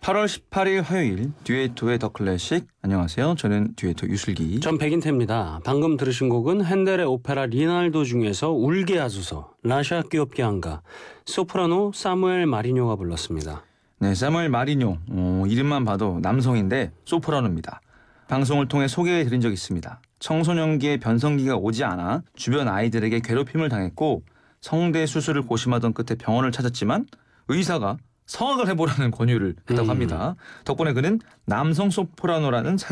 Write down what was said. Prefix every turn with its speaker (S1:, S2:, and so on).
S1: 8월 18일 화요일 듀에토의 더 클래식. 안녕하세요. 저는 듀에토 유슬기.
S2: 전 백인태입니다. 방금 들으신 곡은 핸델의 오페라 리날도 중에서 울게 하소서, 라샤 귀엽게 한가, 소프라노 사무엘 마리뇨가 불렀습니다.
S1: 네, 사무엘 마리뇨. 이름만 봐도 남성인데 소프라노입니다. 방송을 통해 소개해드린 적 있습니다. 청소년기에 변성기가 오지 않아 주변 아이들에게 괴롭힘을 당했고 성대 수술을 고심하던 끝에 병원을 찾았지만 의사가 성악을 해보라는 권유를 했다고 합니다. 덕분에 그는 남성 소프라노라는